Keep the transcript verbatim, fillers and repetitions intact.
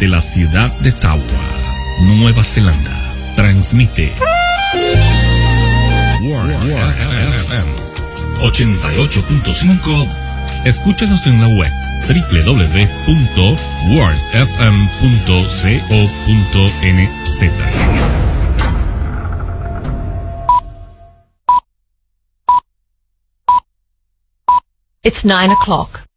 desde la ciudad de Tawa, Nueva Zelanda. Transmite World F M ochenta y ocho punto cinco. Escúchanos en la web doble u doble u doble u punto world f m punto co punto n z. It's nine o'clock.